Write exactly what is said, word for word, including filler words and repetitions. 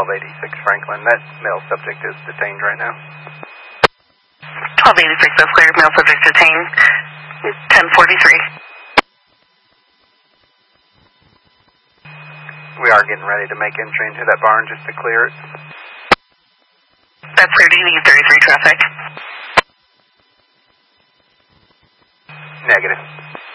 twelve eighty-six Franklin. That male subject is detained right now. twelve eighty-six, that's clear. Male subject detained. ten forty-three. We are getting ready to make entry into that barn just to clear it. That's clear. Do you need thirty-three traffic? Negative.